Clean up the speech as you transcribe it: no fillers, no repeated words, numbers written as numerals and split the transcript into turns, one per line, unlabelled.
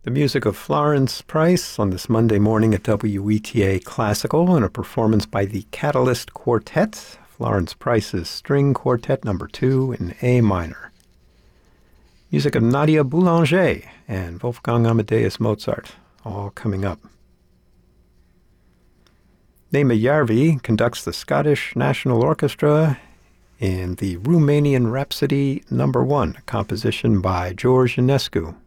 The music of Florence Price on this Monday morning at WETA Classical and a performance by the Catalyst Quartet, Florence Price's String Quartet No. 2 in A minor. Music of Nadia Boulanger and Wolfgang Amadeus Mozart, all coming up. Nema Järvi conducts the Scottish National Orchestra in the Romanian Rhapsody No. 1, a composition by George Enescu.